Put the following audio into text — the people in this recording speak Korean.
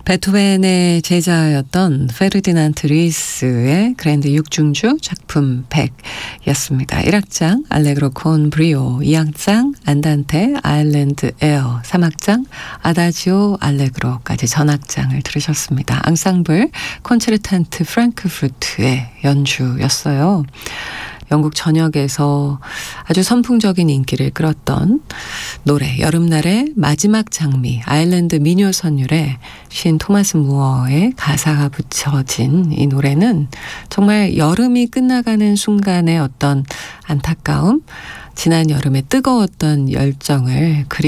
베토벤의 제자였던 페르디난트 리스의 그랜드 6중주 작품 100이었습니다. 1악장 알레그로 콘 브리오, 2악장 안단테 아일랜드 에어, 3악장 아다지오 알레그로까지 전악장을 들으셨습니다. 앙상블 콘체르탄트 프랑크푸르트의 연주였어요. 영국 전역에서 아주 선풍적인 인기를 끌었던 노래 여름날의 마지막 장미 아일랜드 미녀 선율에 신 토마스 무어의 가사가 붙여진 이 노래는 정말 여름이 끝나가는 순간의 어떤 안타까움, 지난 여름의 뜨거웠던 열정을